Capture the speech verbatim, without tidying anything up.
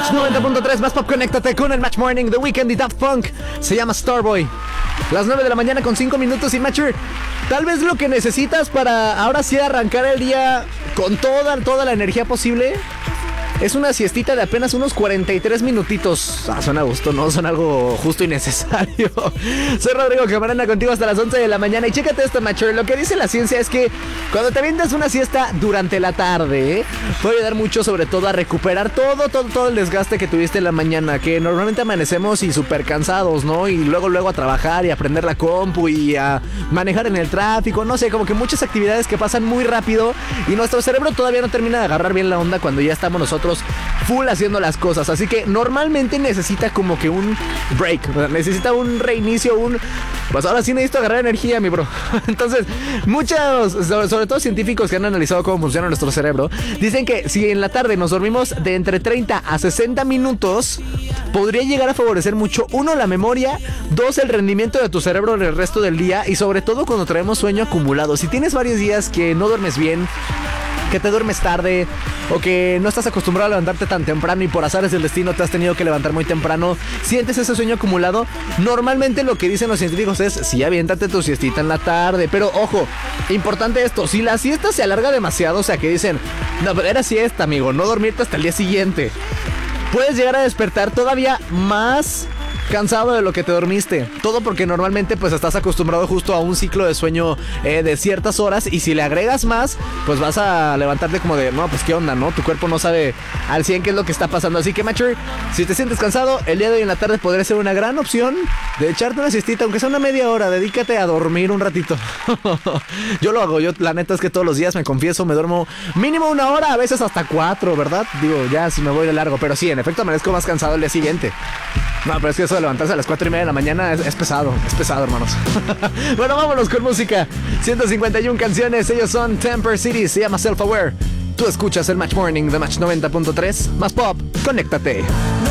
Match noventa punto tres, más pop, conéctate con el Match Morning, The Weeknd y Daft Punk. Se llama Starboy. Las nueve de la mañana con cinco minutos y Matcher. Tal vez lo que necesitas para ahora sí arrancar el día con toda, toda la energía posible es una siestita de apenas unos cuarenta y tres minutitos. Ah, suena a gusto, ¿no? Son algo justo y necesario. Soy Rodrigo Camarena, contigo hasta las once de la mañana. Y chécate esto, Matcher. Lo que dice la ciencia es que cuando te avientas una siesta durante la tarde, ¿eh? puede ayudar mucho, sobre todo, a recuperar todo, todo, todo el desgaste que tuviste en la mañana. Que normalmente amanecemos y súper cansados, ¿no? Y luego, luego a trabajar y a aprender la compu y a manejar en el tráfico. No sé, como que muchas actividades que pasan muy rápido. Y nuestro cerebro todavía no termina de agarrar bien la onda cuando ya estamos nosotros full haciendo las cosas. Así que normalmente necesita como que un break, necesita un reinicio, un... Pues ahora sí necesito agarrar energía, mi bro. Entonces, muchos, sobre, sobre todo científicos que han analizado cómo funciona nuestro cerebro, dicen que si en la tarde nos dormimos de entre treinta a sesenta minutos, podría llegar a favorecer mucho, uno, la memoria, dos, el rendimiento de tu cerebro en el resto del día y sobre todo cuando traemos sueño acumulado. Si tienes varios días que no duermes bien, que te duermes tarde o que no estás acostumbrado a levantarte tan temprano y por azares del destino te has tenido que levantar muy temprano, sientes ese sueño acumulado, normalmente lo que dicen los científicos es, sí, aviéntate tu siestita en la tarde, pero ojo, importante esto, si la siesta se alarga demasiado, o sea que dicen, no, pero era siesta, amigo, no dormirte hasta el día siguiente, puedes llegar a despertar todavía más cansado de lo que te dormiste. Todo porque normalmente pues estás acostumbrado justo a un ciclo de sueño eh, de ciertas horas y si le agregas más, pues vas a levantarte como de, no, pues qué onda, ¿no? Tu cuerpo no sabe al cien qué es lo que está pasando. Así que, Matcher, si te sientes cansado, el día de hoy en la tarde podría ser una gran opción de echarte una siestita, aunque sea una media hora, dedícate a dormir un ratito. Yo lo hago, yo la neta es que todos los días, me confieso, me duermo mínimo una hora, a veces hasta cuatro, ¿verdad? Digo, ya si me voy de largo, pero sí, en efecto amanezco más cansado el día siguiente. No, pero es que eso de levantarse a las cuatro y media de la mañana es, es pesado, es pesado, hermanos. Bueno, vámonos con música. ciento cincuenta y una canciones, ellos son Temper City, se llama Self Aware. Tú escuchas el Match Morning de Match noventa punto tres, más pop, conéctate.